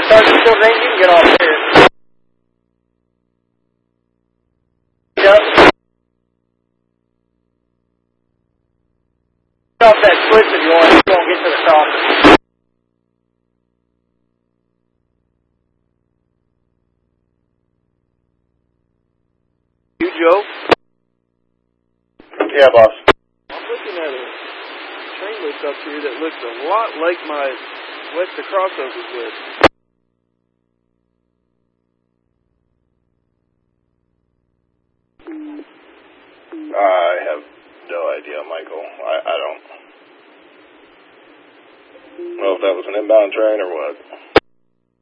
Sergeant Sylvain, you can get off here. Yep. Get off that switch if you want. You won't get to the top. You, Joe? Yeah, boss. I'm looking at a train list up here that looks a lot like my West of Crossovers list. I have no idea, Michael. I don't know if that was an inbound train or what.